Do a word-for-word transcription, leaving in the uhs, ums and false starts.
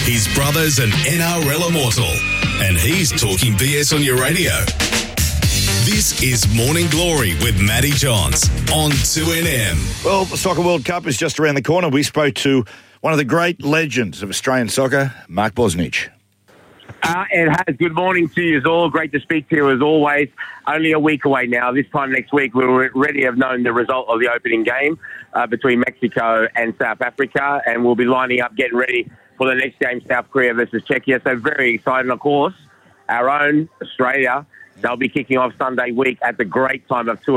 His brother's an N R L immortal, and he's talking B S on your radio. This is Morning Glory with Matty Johns on two N M. Well, the Soccer World Cup is just around the corner. We spoke to one of the great legends of Australian soccer, Mark Bosnich. Uh, it has. Good morning to you all. Great to speak to you as always. Only a week away now. This time next week, we'll already have known the result of the opening game uh, between Mexico and South Africa, and we'll be lining up, getting ready for the next game, South Korea versus Czechia. So very exciting, of course. Our own Australia, they'll be kicking off Sunday week at the great time of two